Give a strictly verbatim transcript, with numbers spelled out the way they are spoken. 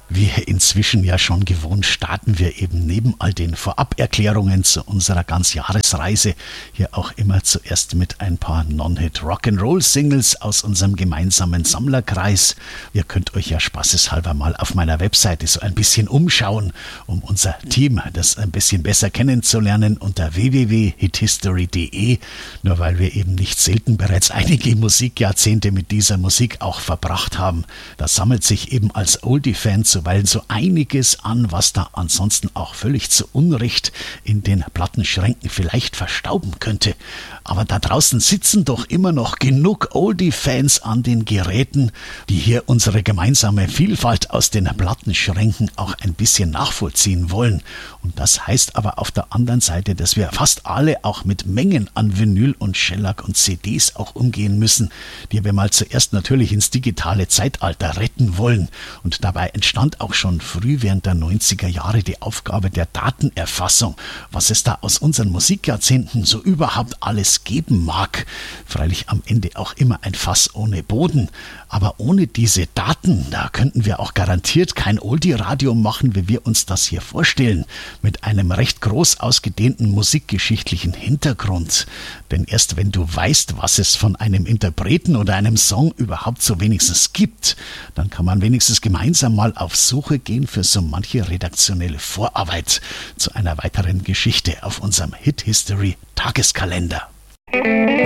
Wie inzwischen ja schon gewohnt, starten wir eben neben all den Voraberklärungen zu unserer Ganzjahresreise hier auch immer zuerst mit ein paar Non-Hit-Rock'n'Roll-Singles aus unserem gemeinsamen Sammlerkreis. Ihr könnt euch ja spaßeshalber mal auf meiner Webseite so ein bisschen umschauen, um unser Team das ein bisschen besser kennenzulernen unter w w w punkt hithistory punkt d e. Nur weil wir eben nicht selten bereits einige Musikjahrzehnte mit dieser Musik auch verbracht haben, da sammelt sich eben als Oldie-Fan zuweilen so einiges an, was da ansonsten auch völlig zu Unrecht in den Plattenschränken vielleicht verstauben könnte. Aber da draußen sitzen doch immer noch genug Oldie-Fans an den Geräten, die hier unsere gemeinsame Vielfalt aus den Plattenschränken auch ein bisschen nachvollziehen wollen. Und das heißt aber auf der anderen Seite, dass wir fast alle auch mit Mengen an Vinyl und Shellac und C Ds auch umgehen müssen, die wir mal zuerst natürlich ins digitale Zeitalter retten wollen. Und dabei entstand auch schon früh während der neunziger Jahre die Aufgabe der Datenerfassung, was es da aus unseren Musikjahrzehnten so überhaupt alles geben mag. Freilich am Ende auch immer ein Fass ohne Boden. Aber ohne diese Daten, da könnten wir auch garantiert kein Oldie-Radio machen, wie wir uns das hier vorstellen, mit einem recht groß ausgedehnten musikgeschichtlichen Hintergrund. Denn erst wenn du weißt, was es von einem Interpreten oder einem Song überhaupt so wenigstens gibt, dann kann man wenigstens gemeinsam mal auf Suche gehen für so manche redaktionelle Vorarbeit zu einer weiteren Geschichte auf unserem Hit History Tageskalender.